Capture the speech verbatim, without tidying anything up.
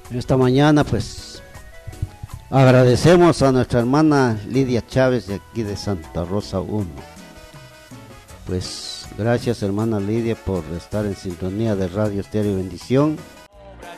Esta mañana pues agradecemos a nuestra hermana Lidia Chávez de aquí de Santa Rosa uno. Pues gracias hermana Lidia por estar en sintonía de Radio Estéreo Bendición.